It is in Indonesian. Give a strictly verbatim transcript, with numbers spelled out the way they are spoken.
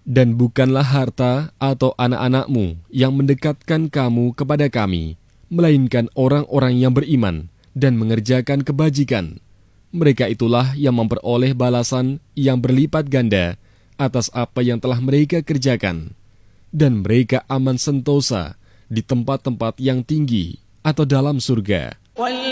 Dan bukanlah harta atau anak-anakmu yang mendekatkan kamu kepada kami, melainkan orang-orang yang beriman dan mengerjakan kebajikan. Mereka itulah yang memperoleh balasan yang berlipat ganda atas apa yang telah mereka kerjakan. Dan mereka aman sentosa di tempat-tempat yang tinggi atau dalam surga.